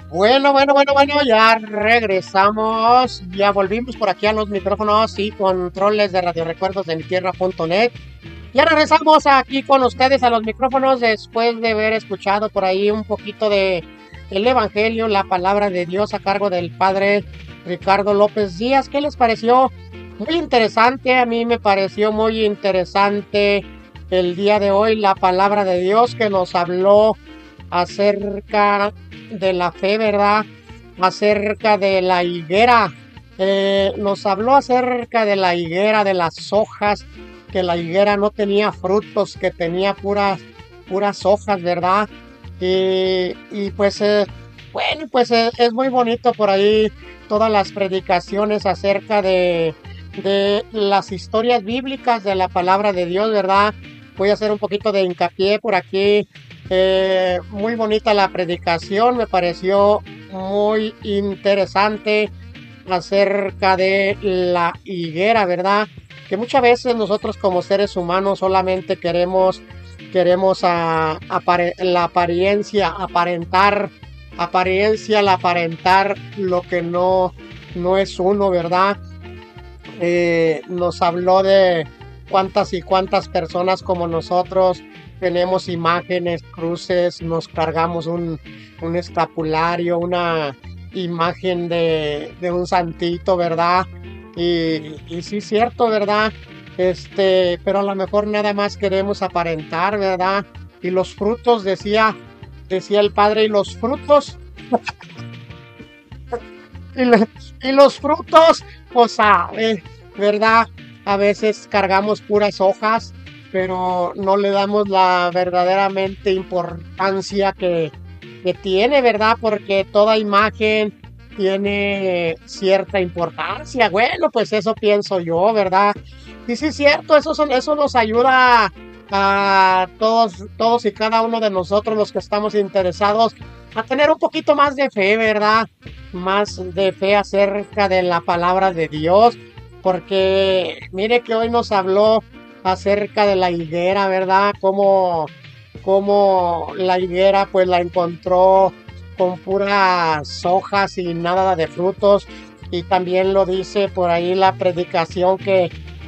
Bueno, ya regresamos, ya volvimos por aquí a los micrófonos y controles de Radio Recuerdos de mi tierra.net. Ya regresamos aquí con ustedes a los micrófonos después de haber escuchado por ahí un poquito de el Evangelio, la palabra de Dios a cargo del padre Ricardo López Díaz. ¿Qué les pareció? Muy interesante, a mí me pareció muy interesante el día de hoy la palabra de Dios que nos habló acerca de la fe, ¿verdad? Acerca de la higuera. Nos habló acerca de la higuera, de las hojas, que la higuera no tenía frutos, que tenía puras hojas, ¿verdad? Y pues, bueno, pues es muy bonito por ahí todas las predicaciones acerca de las historias bíblicas de la palabra de Dios, ¿verdad? Voy a hacer un poquito de hincapié por aquí. Muy bonita la predicación, me pareció muy interesante acerca de la higuera, ¿verdad? Que muchas veces nosotros como seres humanos solamente queremos la apariencia, aparentar lo que no es uno, ¿verdad? Nos habló de cuántas y cuántas personas como nosotros tenemos imágenes, cruces, nos cargamos un escapulario, una imagen de un santito, ¿verdad? Y sí, cierto, ¿verdad? Pero a lo mejor nada más queremos aparentar, ¿verdad? Y los frutos, decía el padre, y los frutos, y los frutos, pues, ¿verdad? A veces cargamos puras hojas, pero no le damos la verdaderamente importancia que tiene, ¿verdad? Porque toda imagen tiene cierta importancia. Bueno, pues eso pienso yo, ¿verdad? Y sí, es cierto, eso nos ayuda a todos y cada uno de nosotros los que estamos interesados a tener un poquito más de fe, ¿verdad? Más de fe acerca de la palabra de Dios, porque mire que hoy nos habló acerca de la higuera, ¿verdad? Como la higuera pues la encontró con puras hojas y nada de frutos. Y también lo dice por ahí la predicación